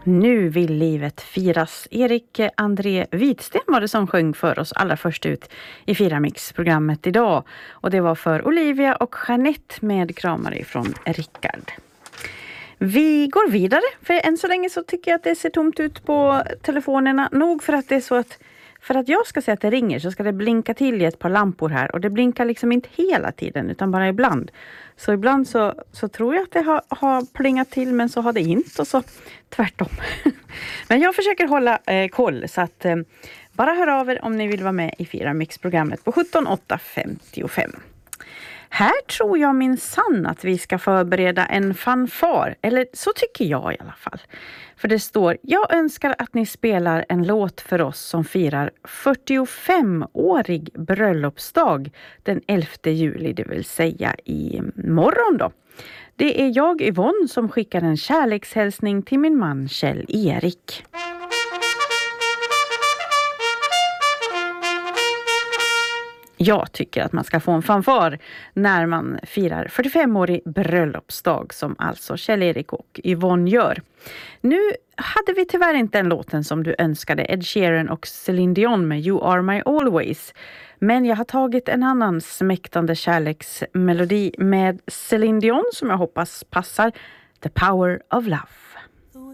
Nu vill livet firas. Erik André Widsten var det som sjöng för oss allra först ut i Firamix-programmet idag. Och det var för Olivia och Jeanette med kramar ifrån Rickard. Vi går vidare, för än så länge så tycker jag att det ser tomt ut på telefonerna. Nog för att det är så att för att jag ska säga att det ringer så ska det blinka till i ett par lampor här. Och det blinkar liksom inte hela tiden utan bara ibland. Så ibland så tror jag att det har plingat till, men så har det inte, och så tvärtom. Men jag försöker hålla koll, så att bara hör av er om ni vill vara med i Firamix-programmet på 17855. Här tror jag minsann att vi ska förbereda en fanfar, eller så tycker jag i alla fall. För det står: jag önskar att ni spelar en låt för oss som firar 45-årig bröllopsdag den 11 juli, det vill säga i morgon då. Det är jag, Yvonne, som skickar en kärlekshälsning till min man Kjell-Erik. Jag tycker att man ska få en fanfar när man firar 45-årig bröllopsdag, som alltså Kjell-Erik och Yvonne gör. Nu hade vi tyvärr inte den låten som du önskade, Ed Sheeran och Celine Dion med You Are My Always. Men jag har tagit en annan smäktande kärleksmelodi med Celine Dion som jag hoppas passar: The Power of Love.